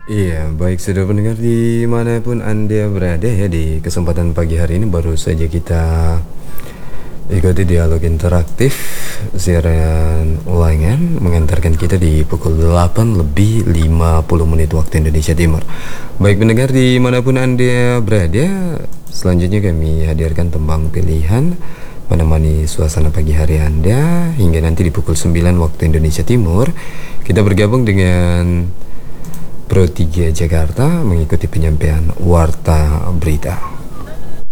Iya, baik sudah pendengar dimanapun Anda berada ya, di kesempatan pagi hari ini baru saja kita ikuti dialog interaktif siaran ulangan mengantarkan kita di pukul 8 lebih 50 menit waktu Indonesia Timur. Baik pendengar dimanapun Anda berada, selanjutnya kami hadirkan tembang pilihan menemani suasana pagi hari Anda hingga nanti di pukul 9 waktu Indonesia Timur. Kita bergabung dengan Pro 3 Jakarta mengikuti penyampaian warta berita.